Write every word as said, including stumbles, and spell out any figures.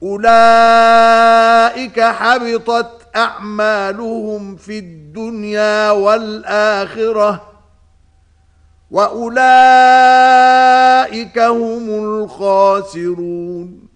أولئك حبطت أعمالهم في الدنيا والآخرة وأولئك هم الخاسرون